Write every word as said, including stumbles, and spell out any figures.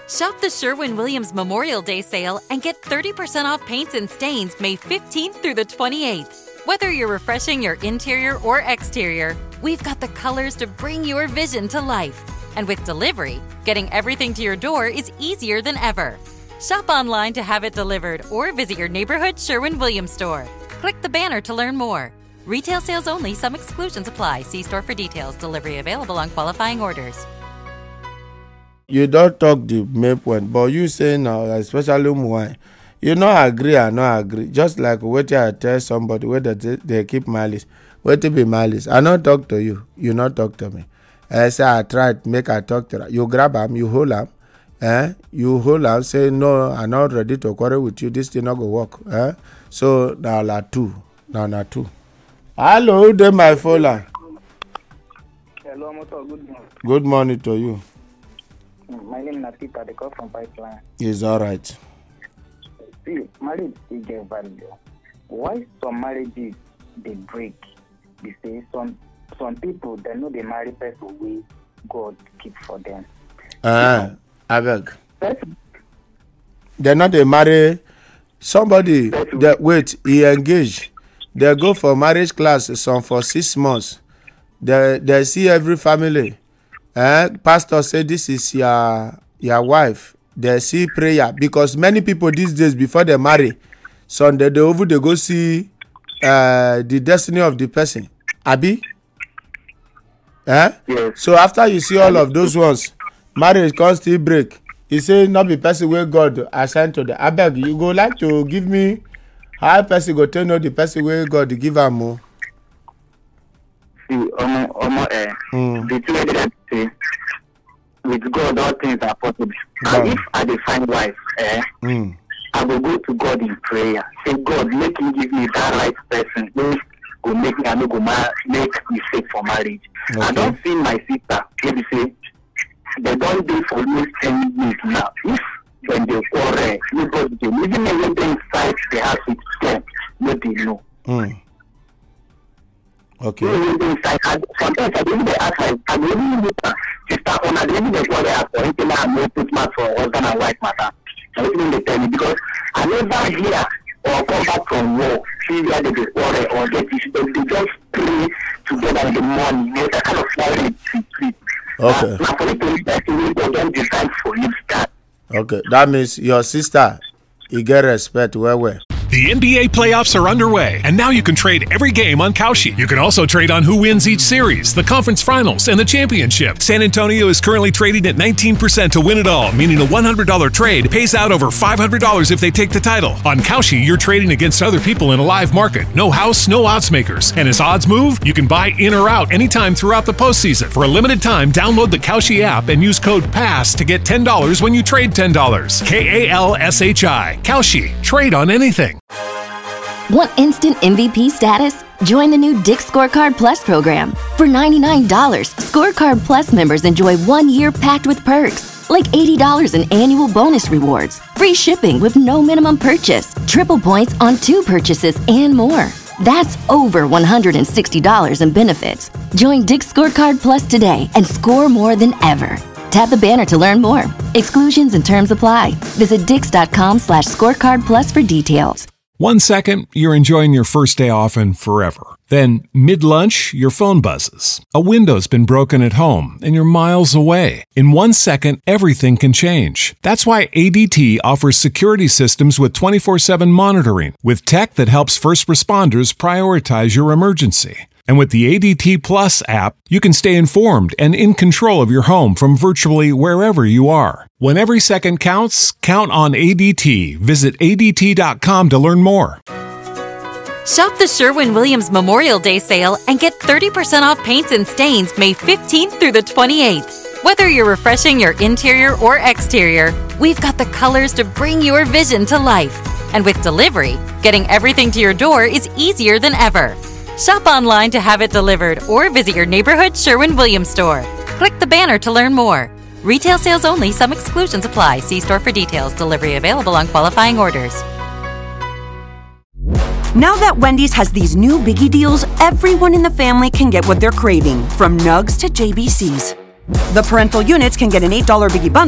Shop the Sherwin-Williams Memorial Day sale and get thirty percent off paints and stains May fifteenth through the twenty-eighth. Whether you're refreshing your interior or exterior, we've got the colors to bring your vision to life. And with delivery, getting everything to your door is easier than ever. Shop online to have it delivered or visit your neighborhood Sherwin-Williams store. Click the banner to learn more. Retail sales only. Some exclusions apply. See store for details. Delivery available on qualifying orders. You don't talk the main point, but you say now, especially why you not agree or not agree. Just like what I tell somebody whether they, they keep malice, what to be malice. I not talk to you, you not talk to me. I say I tried make I talk to her. You grab him, you hold him, eh? You hold him, say no, I'm not ready to quarrel with you. This thing not go work, eh? So now la two, now na two. Hello, then my phone line. Hello, Moto. Good morning. Good morning to you. My name is Peter. They call from Pipeline. It's all right. See, marriage is get value. Why some marriages they break? They say some some people they know they marry person way God keep for them. Ah, uh, I beg. That's, They're not they marry somebody that wait, he engage. They go for marriage class some for six months. They they see every family. Eh, pastor say this is your your wife. They see prayer because many people these days before they marry, Sunday they over they go see uh, the destiny of the person. Abi, eh? yes. So after you see all of those ones, marriage can still break. You say not be person where God assigned to the. I beg you go like to give me how person go tell know the person where God give am more. See, um, um, eh, Mm. the two that say with God all things are possible. Wow. And if I dey find wife, eh, Mm. I will go to God in prayer. Say, God, make him give me that right person. Don't go make me, I no go ma- make mistake for marriage. Okay. I don't see my sister, maybe say, they don't do for me ten years now. If when they quarrel, nobody dey, even when they inside the house with them, no they know. Mm. Okay. Even when they inside, I, sometimes I don't even ask my, I don't even look at sister, on I don't even quarrel for anything I know put matter for husband and wife matter. I don't even tell me because I never hear or come back from work, see where they quarrel or get issues. They, they just pray together in the morning. There's a kind of marriage to sleep. Okay. Now, for it to be that way, they don't decide for you that. Okay. That means your sister, you get respect well well. The N B A playoffs are underway, and now you can trade every game on Kalshi. You can also trade on who wins each series, the conference finals, and the championship. San Antonio is currently trading at nineteen percent to win it all, meaning a one hundred dollars trade pays out over five hundred dollars if they take the title. On Kalshi, you're trading against other people in a live market. No house, no odds makers. And as odds move, you can buy in or out anytime throughout the postseason. For a limited time, download the Kalshi app and use code PASS to get ten dollars when you trade ten dollars. K A L S H I. Kalshi. Trade on anything. Want instant M V P status? Join the new Dick's Scorecard Plus program. For ninety-nine dollars, Scorecard Plus members enjoy one year packed with perks, like eighty dollars in annual bonus rewards, free shipping with no minimum purchase, triple points on two purchases, and more. That's over one hundred sixty dollars in benefits. Join Dick's Scorecard Plus today and score more than ever. Tap the banner to learn more. Exclusions and terms apply. Visit dix.com slash scorecard plus for details. One second, you're enjoying your first day off and forever. Then, mid-lunch, your phone buzzes. A window's been broken at home, and you're miles away. In one second, everything can change. That's why A D T offers security systems with twenty-four seven monitoring, with tech that helps first responders prioritize your emergency. And with the A D T Plus app, you can stay informed and in control of your home from virtually wherever you are. When every second counts, count on A D T. Visit A D T dot com to learn more. Shop the Sherwin-Williams Memorial Day sale and get thirty percent off paints and stains May fifteenth through the twenty-eighth. Whether you're refreshing your interior or exterior, we've got the colors to bring your vision to life. And with delivery, getting everything to your door is easier than ever. Shop online to have it delivered or visit your neighborhood Sherwin-Williams store. Click the banner to learn more. Retail sales only. Some exclusions apply. See store for details. Delivery available on qualifying orders. Now that Wendy's has these new biggie deals, everyone in the family can get what they're craving, from Nugs to J B Cs. The parental units can get an eight dollars biggie bundle